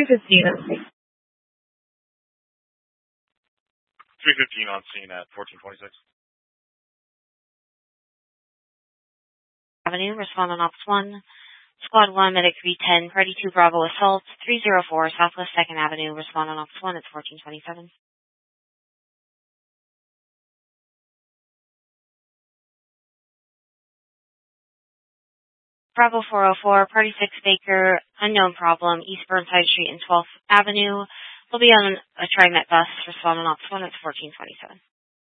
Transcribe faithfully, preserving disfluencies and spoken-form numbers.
two fifteen on scene. three fifteen on scene at fourteen twenty-six. Avenue, respond on Ops one. Squad one, Medic three ten, Party two Bravo Assault, three oh four, Southwest second Avenue, respond on Ops one, it's fourteen twenty-seven. Bravo four oh four, Party six Baker, unknown problem, East Burnside Street and twelfth Avenue. Will be on a TriMet bus, respond on Ops one, it's fourteen twenty-seven.